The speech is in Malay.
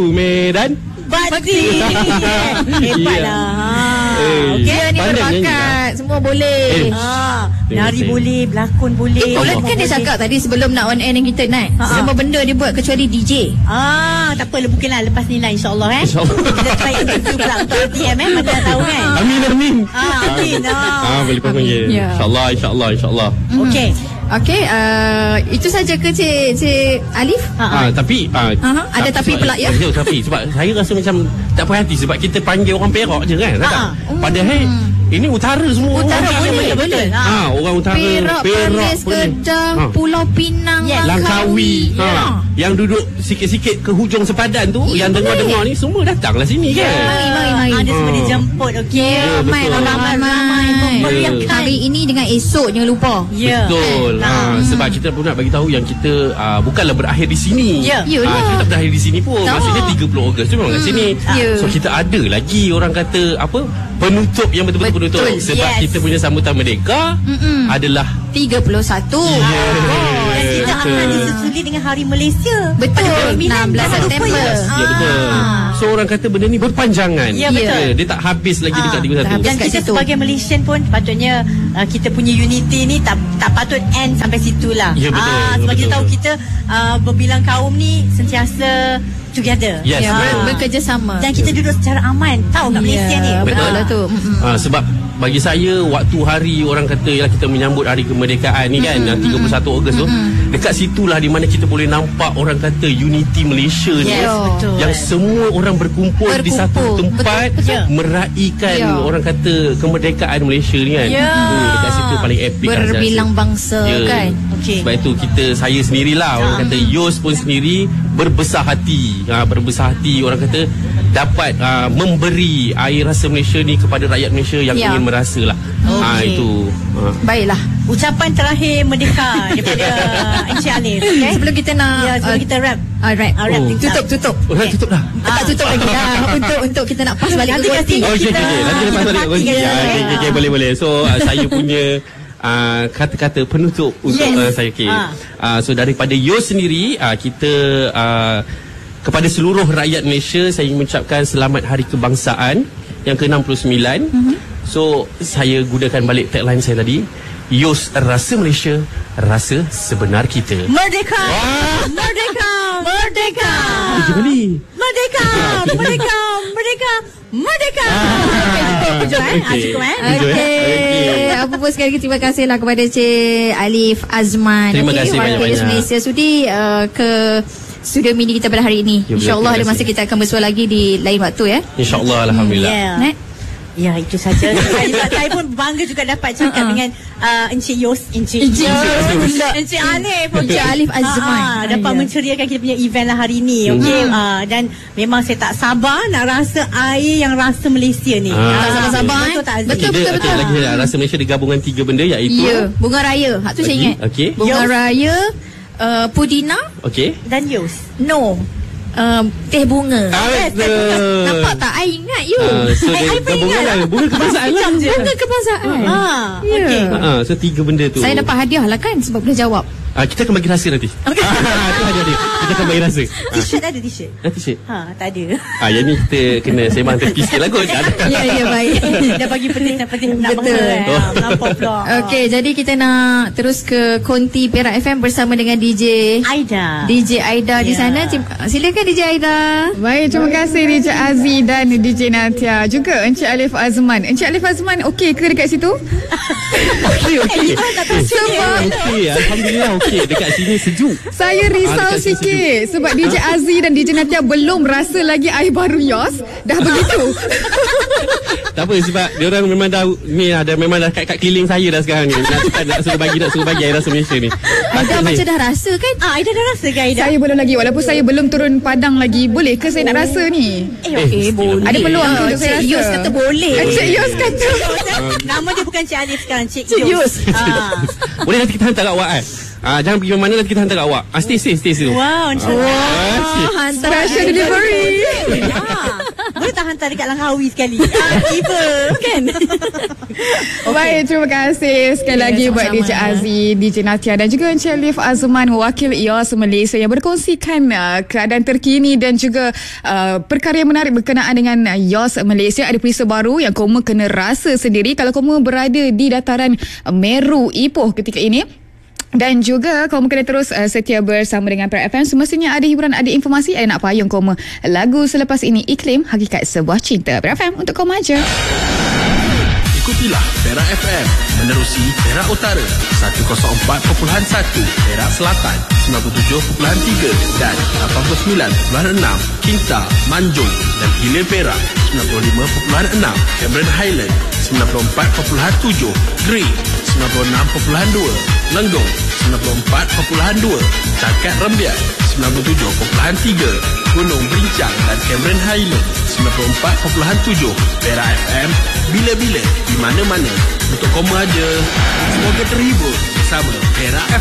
Medan Bakti. Hebatlah. Dia ni berbakat. Semua boleh. Nari boleh, berlakon boleh. Kan dia cakap tadi sebelum nak on air dengan kita, Nat, semua benda dia buat kecuali DJ. Tak apa, mungkinlah lepas ni lah, insyaAllah InsyaAllah. Kita try interview pula untuk RTM mana dah tahu kan. Amin. Amin. Boleh panggil. InsyaAllah. Okey, itu saja ke Cik Alif? Tapi ada tapi pula ya. Tapi sebab saya rasa macam tak puas hati sebab kita panggil orang Perak je kan. Padahal ini utara semua. Utara boleh. Orang utara, Perak, Perlis, Kedah, Pulau Pinang, Langkawi. Yang duduk sikit-sikit ke hujung sepadan tu, yang dengar-dengar ni semua datanglah sini kan. Mari. Ada semua dijemput. Okey. Ramai. Hari ini dengan esok jangan lupa. Betul. Sebab kita pun nak bagi tahu yang kita bukanlah berakhir di sini. Kita tak berakhir di sini pun. Maksudnya 30 Ogos tu memang kat sini. So kita ada lagi orang kata penutup yang betul-betul penutup. Sebab kita punya sambutan merdeka adalah 31. Kita akan disusuli dengan Hari Malaysia. Betul. 16 September. Ya betul. So orang kata benda ni berpanjangan. Ya betul. Dia tak habis lagi dekat 31. Dan kita sebagai Malaysian pun patutnya kita punya unity ni tak patut end sampai situlah. Ya betul. Sebab kita tahu kita berbilang kaum ni sentiasa together. Yes. Bekerjasama. Dan kita duduk secara aman. Tahu kat Malaysia ni. Betul lah tu. Sebab bagi saya waktu hari orang kata ialah kita menyambut hari kemerdekaan ni kan 31 Ogos tu, dekat situlah di mana kita boleh nampak orang kata unity Malaysia ni. Betul. Yang semua orang berkumpul di satu tempat meraihkan orang kata kemerdekaan Malaysia ni kan. Dekat situ paling epic berbilang bangsa kan. Sebab itu saya sendirilah orang kata Yos pun sendiri berbesar hati. Berbesar hati orang kata dapat memberi air rasa Malaysia ni kepada rakyat Malaysia yang ingin merasalah. Itu. Baiklah. Ucapan terakhir merdeka daripada Encik Alif. Sebelum kita nak sebelum kita wrap. Tutup. Tutup dah. Tak tutup lagi dah. Untuk kita nak pas balik ke Kuanti. Nanti lepas balik ke Kuanti. Boleh. So saya punya kata-kata penutup untuk saya. So daripada Yos sendiri, kita kepada seluruh rakyat Malaysia saya ingin mengucapkan selamat Hari Kebangsaan yang ke-69. So saya gunakan balik tagline saya tadi, Yos rasa Malaysia, rasa sebenar kita. Merdeka. Merdeka. Merdeka. Merdeka. Merdeka. Merdeka. Merdeka. Apa pun sekali lagi terima kasihlah kepada Cik Alif Azman. Terima kasih banyak-banyak. Malaysia sudi ke studio mini kita pada hari ini. InsyaAllah ada masa kita akan bersua lagi di lain waktu ya. InsyaAllah, alhamdulillah. Ya, itu saja. Saya pun bangga juga dapat cakap dengan Encik Yos, Encik Alif, Encik Alif Azman. dapat menceriakan kita punya event lah hari ni. Dan memang saya tak sabar nak rasa air yang rasa Malaysia ni. Sabar-sabar. Betul. Lagi rasa Malaysia ada gabungan 3 benda iaitu bunga raya. Hak tu saya ingat. Bunga raya, Pudina, dan Yos. Teh bunga. Nampak tak? I ingat you. I pun ingat. Bunga kebangsaan lah. Bunga kebangsaan. So 3 benda tu. Saya dapat hadiah lah kan sebab boleh jawab. Kita akan bagi rasa nanti. Itu hadiah dia. Kita akan bagi rasa. T-shirt ada t-shirt? T-shirt? Tak ada. Yang ni kita kena sembang tepi sikit lah kot. Ya, baik. Dah bagi penting nak nampak pula. Okey, jadi kita nak terus ke Konti Perak FM bersama dengan DJ Aida di sana. Silakan DJ Aida. Baik, terima kasih DJ Aziz dan DJ Natia. Juga Encik Alif Azman. Encik Alif Azman okey ke dekat situ? Okey. Alhamdulillah okey. Dekat sini sejuk. Saya risau sikit sebab DJ Aziz dan DJ Natia belum rasa lagi air baru Yos. Dah begitu. Tak apa sebab diorang memang dah memang dah kat keliling saya dah sekarang ni. Nak suruh bagi air rasa Malaysia ni. Aida macam dah rasa kan? Aida dah rasa ke Aida? Saya belum lagi walaupun saya belum turun padang lagi. Boleh ke saya nak rasa ni? Boleh. Ada peluang untuk saya rasa. Cik Yos kata boleh. Cik Yos kata. Nama dia bukan Cik Alif sekarang, Cik Yos. Boleh nanti kita hantar kat awak kan? Jangan pergi mana nanti kita hantar kat awak. Stay. Wow, hantar special delivery. Tak hantar dekat Langkawi sekali. Tiba kan. Baik, terima kasih sekali lagi buat DJ Aziz, DJ Natia dan juga Encik Alif Azman, wakil IOS Malaysia yang berkongsikan keadaan terkini dan juga perkara yang menarik berkenaan dengan IOS Malaysia. Ada perisa baru yang kamu kena rasa sendiri kalau kamu berada di dataran Meru Ipoh ketika ini. Dan juga kamu kena terus setia bersama dengan Perak FM. Semestinya ada hiburan, ada informasi, ada nak payung kamu. Lagu selepas ini Iklim, Hakikat Sebuah Cinta. Perak FM untuk kamu aja. Ikutilah Perak FM menerusi Perak Utara 104.1, Perak Selatan 97.3 dan 89.6, Kinta, Manjung dan Hilir Perak 95.6, Cameron Highland 94.7, Green 96.2, Lenggong 94.2, Cangkat Rembian 97.3, Gunung Berincang dan Cameron Highland 94.7. Perak FM, bila-bila, di mana-mana, untuk kamu aja. Semoga terhibur bersama Perak FM.